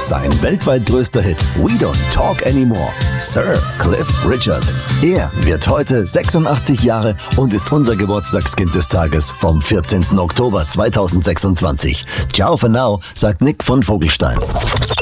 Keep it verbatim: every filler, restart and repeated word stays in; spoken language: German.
Sein weltweit größter Hit We Don't Talk Anymore. Sir Cliff Richard. Er wird heute sechsundachtzig Jahre und ist unser Geburtstagskind des Tages vom vierzehnten Oktober zweitausendsechsundzwanzig. Ciao for now, sagt Nick von Vogelstein.